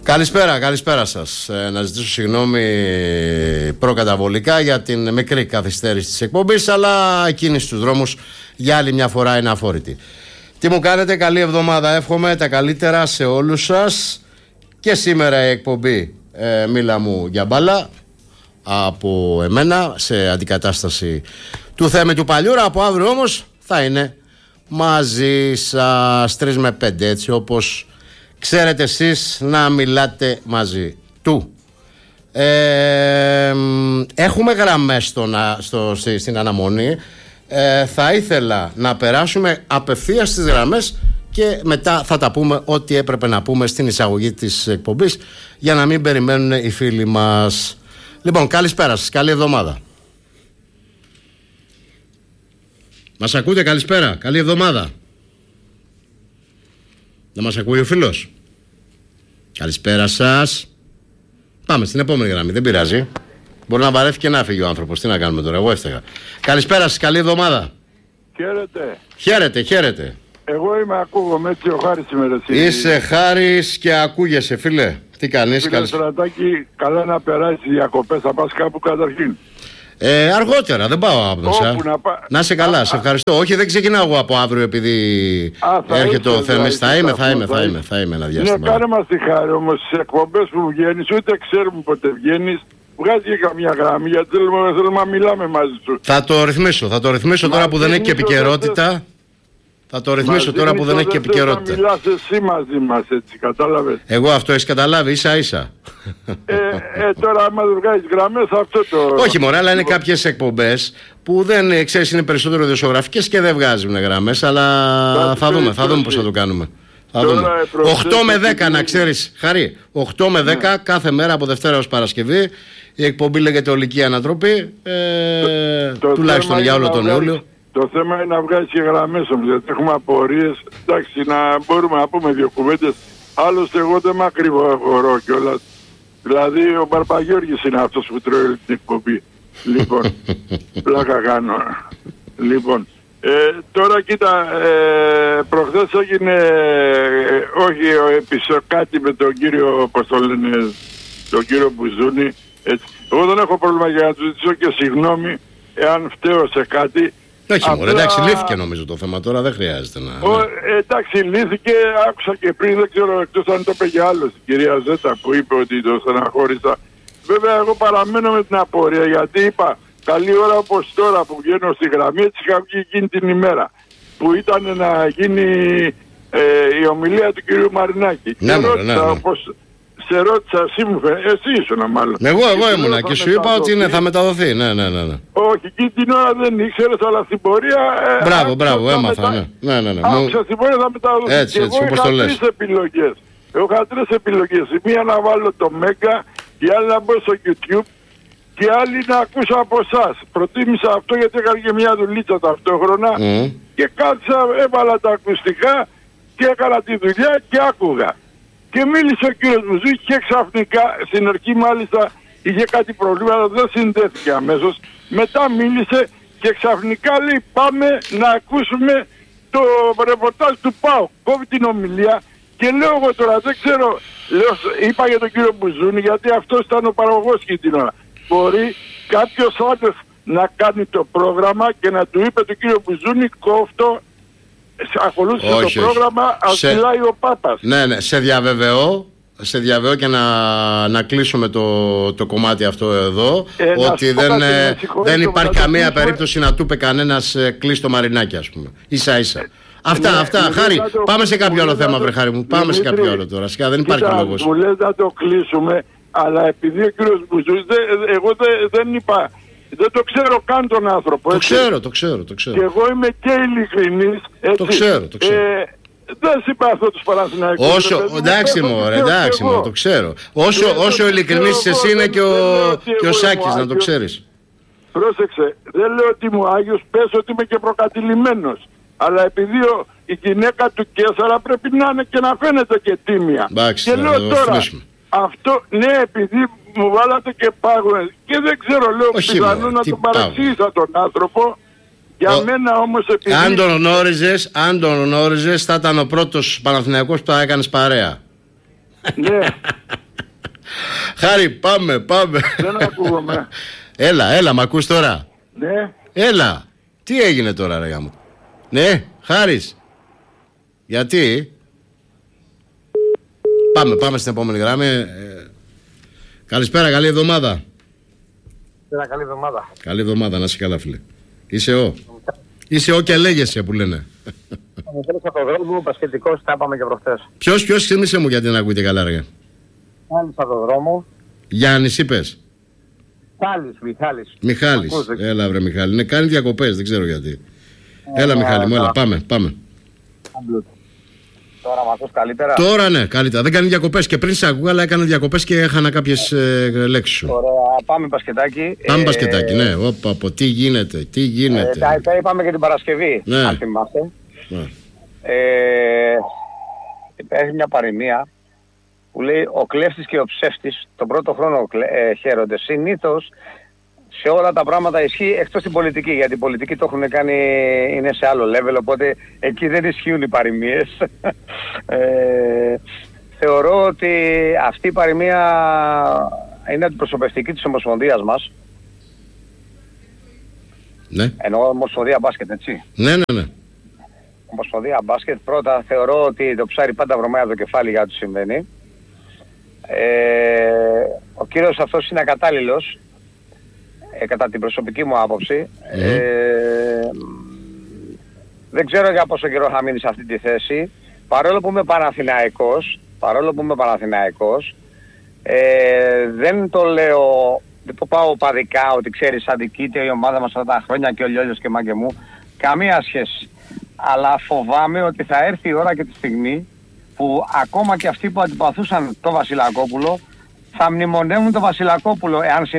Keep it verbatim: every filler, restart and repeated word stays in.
Καλησπέρα, καλησπέρα σας. Ε, να ζητήσω συγγνώμη προκαταβολικά για την μικρή καθυστέρηση της εκπομπής, αλλά εκείνη στους δρόμους για άλλη μια φορά είναι αφόρητη. Τι μου κάνετε, καλή εβδομάδα, εύχομαι τα καλύτερα σε όλους σας. Και σήμερα η εκπομπή ε, μίλα μου για μπάλα από εμένα σε αντικατάσταση του Θέμη του Παλιούρα. Από αύριο όμως θα είναι μαζί σας τρεις με πέντε, έτσι όπως ξέρετε εσείς να μιλάτε μαζί του. Ε, έχουμε γραμμές στο, στο, στην αναμονή. ε, Θα ήθελα να περάσουμε απευθείας στις γραμμές και μετά θα τα πούμε ό,τι έπρεπε να πούμε στην εισαγωγή της εκπομπής, για να μην περιμένουν οι φίλοι μας. Λοιπόν, καλησπέρα σας, καλή εβδομάδα. Μας ακούτε, καλησπέρα, καλή εβδομάδα. Δεν μας ακούει ο φίλος? Καλησπέρα σας. Πάμε στην επόμενη γραμμή, δεν πειράζει. Μπορεί να βαρέθηκε να φύγει ο άνθρωπος. Τι να κάνουμε τώρα, εγώ έφταιγα. Καλησπέρα σας, καλή εβδομάδα. Χαίρετε. Χαίρετε, χαίρετε. Εγώ είμαι, ακούγομαι, έτσι ο Χάρης σήμερα. Είσαι Χάρης και ακούγεσαι, φίλε. Τι κάνεις? Φίλε Στρατάκη, καλά να περάσεις διακοπές, θα πας κάπου καταρχήν? Ε, αργότερα, δεν πάω από μέσα. Να, πα... να σε καλά, α, σε ευχαριστώ. Α, Όχι, δεν ξεκινάω εγώ από αύριο επειδή α, έρχεται ο Θέμης. Θα είμαι, θα είμαι, θα είμαι, θα είμαι ένα διάστημα. Ναι, κάνε μας τη χάρη όμως, στις εκπομπές που βγαίνεις, ούτε ξέρουμε πότε βγαίνεις. Βγάζει και καμιά γραμμή, γιατί θέλουμε, θέλουμε να μιλάμε μαζί σου. Θα το ρυθμίσω, θα το ρυθμίσω τώρα που δεν έχει και επικαιρότητα. Θα το ρυθμίσω τώρα που δεν έχει και επικαιρότητα. Θα μιλάς εσύ μαζί μας, έτσι, κατάλαβες? Εγώ αυτό έχεις καταλάβει, ίσα ίσα. Ε, ε, τώρα άμα δεν βγάζεις γραμμές, αυτό το... Όχι μωρέ, αλλά είναι κάποιες εκπομπές που δεν, ξέρεις, είναι περισσότερο ιδιοσιογραφικές και δεν βγάζουν γραμμές, αλλά θα, θα δούμε, θα δούμε πώς θα το κάνουμε. Θα δούμε. οκτώ με δέκα να ξέρεις, Χαρή, οκτώ με δέκα ναι. κάθε μέρα από Δευτέρα ως Παρασκευή. Η εκπομπή λέγεται Ολική Ανατροπή, ε, το, τουλάχιστον για όλο τον Ιούλιο. Το θέμα είναι να βγάλεις και γραμμές όμως, γιατί έχουμε απορίες. Εντάξει, να μπορούμε να πούμε δύο κουβέντες. Άλλωστε εγώ δεν με ακριβογορώ κιόλας. Δηλαδή ο Μπαρπαγιώργης είναι αυτός που τρώει την εκπομπή. Λοιπόν, πλάκα κάνω. Λοιπόν, ε, τώρα κοίτα, ε, προχθές έγινε, ε, όχι ο επεισο, κάτι με τον κύριο, πώς το λένε, τον κύριο Μπουζούνη. Έτσι. Εγώ δεν έχω πρόβλημα για να του ζητήσω και συγγνώμη εάν φταίω σε κάτι. Όχι μωρέ, εντάξει, λύθηκε νομίζω το θέμα τώρα, δεν χρειάζεται να... Ο, ε, εντάξει, λύθηκε, άκουσα και πριν, δεν ξέρω εκτός αν το είπε για άλλος, η κυρία Ζέτα που είπε ότι το στεναχώρησα. Βέβαια εγώ παραμένω με την απορία, γιατί είπα, καλή ώρα όπως τώρα που βγαίνω στη γραμμή, έτσι είχα βγει εκείνη την ημέρα, που ήταν να γίνει ε, η ομιλία του κυρίου Μαρινάκη. Ναι, και μωρέ, ναι, ναι. Όπως, σε ρώτησα, εσύ μου φαίνεται, εσύ ήσουν μάλλον. Εγώ, εγώ ήμουνα και σου είπα ότι είναι, θα μεταδοθεί, ναι, ναι, ναι. Όχι, εκείνη την ώρα δεν ήξερες, αλλά στην πορεία... Ε, μπράβο, μπράβο, έμαθα, μετα... ναι, ναι, ναι. Άκουσα στην πορεία θα μεταδοθεί. Έτσι, και έτσι, εγώ όπως το λες. είχα τρεις επιλογές. Εγώ είχα τρεις επιλογές. Η μία να βάλω το Μέγκα, η άλλη να μπω στο YouTube και η άλλη να ακούσω από εσάς. Προτίμησα αυτό γιατί έκανα και μια δουλίτσα ταυτόχρονα mm. και κάτσα, έβαλα τα ακουστικά και έκανα τη δουλειά και άκουγα. Και μίλησε ο κύριος Μπουζού και ξαφνικά, στην αρχή μάλιστα είχε κάτι προβλήματα, δεν συνδέθηκε αμέσως. Μετά μίλησε και ξαφνικά λέει πάμε να ακούσουμε το ρεπορτάζ του ΠΑΟΚ. Κόβει την ομιλία και λέω εγώ τώρα δεν ξέρω, λέω, είπα για τον κύριο Μπουζούνη γιατί αυτός ήταν ο παραγωγός και την ώρα. Μπορεί κάποιος άντρας να κάνει το πρόγραμμα και να του είπε τον κύριο Μπουζούνη κόφτο. Ακολούθησε όχι, το πρόγραμμα, ας σε... μιλάει ο Πάπας. Ναι, ναι, σε διαβεβαιώ, σε διαβεβαιώ και να, να κλείσουμε το, το κομμάτι αυτό εδώ, ε, ότι δεν, ε, δεν υπάρχει καμία κλείσουμε... περίπτωση να του είπε κανένας ε, κλείσει το Μαρινάκι, ας πούμε. Ίσα ίσα. Ε, αυτά, ναι, αυτά. Χάρη, το... πάμε σε κάποιο άλλο θέμα, βρε Χάρη μου. Πάμε σε κάποιο άλλο τώρα. Σκά, δεν υπάρχει λόγος. Μου λες να το κλείσουμε, αλλά επειδή ο κύριος Μπουζούς, εγώ δεν, δεν είπα... Δεν το ξέρω καν τον άνθρωπο. Το έτσι. ξέρω, το ξέρω, το ξέρω. Και εγώ είμαι και ειλικρινής. Έτσι. Το ξέρω, το ξέρω. Ε, δεν συμπαθώ τους Παναθηναϊκούς. Όσο, εντάξει μωρέ, εντάξει μωρέ, το ξέρω. Όσο, ε, όσο ειλικρινής εσύ είναι και ο, και ο Σάκης, να το ξέρεις. Πρόσεξε, δεν λέω ότι είμαι Άγιος, πες ότι είμαι και προκατηλημένος. Αλλά επειδή ο, η γυναίκα του Κέσσαρα πρέπει να είναι και να φαίνεται και τίμια. Εντάξει, και λέω τώρα, αυτό, ναι, επειδή μου βάλατε και πάγωνες και δεν ξέρω, λέω πιθανό να τον παρεξήγησα τον άνθρωπο. Για ο... μένα όμως επειδή... Αν τον γνώριζες, αν τον γνώριζες θα ήταν ο πρώτος Παναθηναϊκός που θα έκανες παρέα. Ναι, Χάρη, πάμε, πάμε. Δεν ακούγομαι. Έλα, έλα, μ' ακούς τώρα? Ναι. Έλα. Τι έγινε τώρα, ρε γάμο? Ναι, Χάρης. Γιατί? Πάμε, πάμε στην επόμενη γραμμή. Ε, καλησπέρα, καλή εβδομάδα. Καλή καλή εβδομάδα. Καλή εβδομάδα, να είσαι καλά, φίλε. Είσαι ο. Είσαι ο και λέγεσαι που λένε. Ο Μιχάλης από το δρόμο, πασχετικός, τα είπαμε και προχθές. Ποιος, ποιος, ξύμισε μου γιατί δεν ακούγεται καλά, ρε. Μιχάλης από το δρόμο. Γιάννης είπες? Μιχάλης, Μιχάλης. Μιχάλης. Ακούς, Έλα, βρε Μιχάλη. Ναι, κάνει διακοπές, δεν ξέρω γιατί. Έλα, Μιχάλη μου, έλα, πάμε, πάμε. Τώρα μ' ακούς καλύτερα? Τώρα ναι, καλύτερα. Δεν κάνει διακοπές και πριν σε ακούγα, αλλά έκανε διακοπές και έχανα κάποιες ε, λέξεις σου. Ωραία, πάμε μπασκετάκι. Πάμε ε, μπασκετάκι, ναι. Όπα, από τι γίνεται, τι γίνεται. Ε, τα, τα είπαμε και την Παρασκευή, Ναι. αν θυμάστε. Ναι. Ε, υπάρχει μια παροιμία που λέει ο κλέφτης και ο ψεύτης τον πρώτο χρόνο ε, χαίρονται. Συνήθως σε όλα τα πράγματα ισχύει εκτός την πολιτική, γιατί η πολιτική το έχουν κάνει, είναι σε άλλο level, οπότε εκεί δεν ισχύουν οι παροιμίες. ε, θεωρώ ότι αυτή η παροιμία είναι αντιπροσωπευτική της Ομοσπονδίας μας. Ναι. Εννοώ Ομοσπονδία Μπάσκετ, έτσι. Ναι, ναι, ναι. Ομοσπονδία Μπάσκετ, πρώτα θεωρώ ότι το ψάρι πάντα βρωμάει από το κεφάλι για ό,τι συμβαίνει. Ε, ο κύριος αυτός είναι ακατάλληλος, ε, κατά την προσωπική μου άποψη. Mm. Ε, δεν ξέρω για πόσο καιρό θα μείνει σε αυτή τη θέση. Παρόλο που είμαι Παναθηναϊκός, παρόλο που είμαι Παναθηναϊκός, ε, δεν το λέω, δεν το πάω παδικά ότι ξέρεις αδικείται η ομάδα μας αυτά τα χρόνια και ο Λιόλιος και μάγκε μου. Καμία σχέση. Αλλά φοβάμαι ότι θα έρθει η ώρα και τη στιγμή που ακόμα και αυτοί που αντιπαθούσαν το Βασιλακόπουλο θα μνημονεύουν το Βασιλακόπουλο εάν